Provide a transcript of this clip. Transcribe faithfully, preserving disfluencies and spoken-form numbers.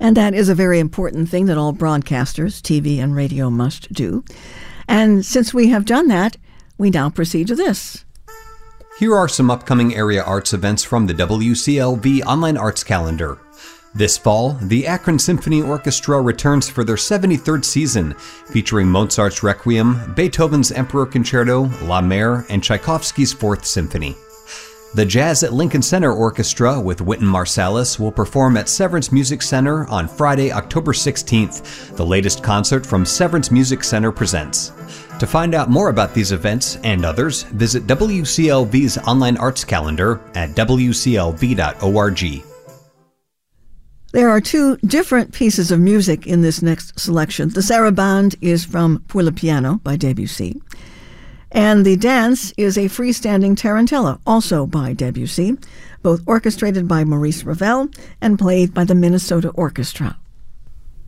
And that is a very important thing that all broadcasters, T V and radio, must do. And since we have done that, we now proceed to this. Here are some upcoming area arts events from the W C L V Online Arts Calendar. This fall, the Akron Symphony Orchestra returns for their seventy-third season, featuring Mozart's Requiem, Beethoven's Emperor Concerto, La Mer, and Tchaikovsky's Fourth Symphony. The Jazz at Lincoln Center Orchestra with Wynton Marsalis will perform at Severance Music Center on Friday, October sixteenth, the latest concert from Severance Music Center Presents. To find out more about these events and others, visit W C L V's online arts calendar at w c l v dot org. There are two different pieces of music in this next selection. The Sarabande is from Pour le Piano by Debussy, and the dance is a freestanding tarantella, also by Debussy, both orchestrated by Maurice Ravel and played by the Minnesota Orchestra.